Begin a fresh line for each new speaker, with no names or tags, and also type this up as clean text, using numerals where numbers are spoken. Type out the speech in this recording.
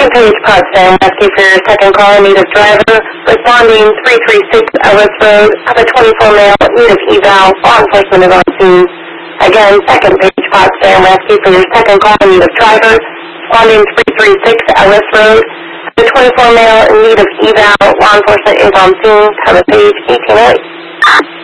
Second page, Potsdam Rescue for your second call in need of driver. Responding 336 Ellis Road. Have a 24 male in need of eval. Law enforcement is on scene. Again, second page, Potsdam Rescue for your second call in need of driver. Responding 336 Ellis Road. Have a 24 male in need of eval. Law enforcement is on scene. Have a page 1808.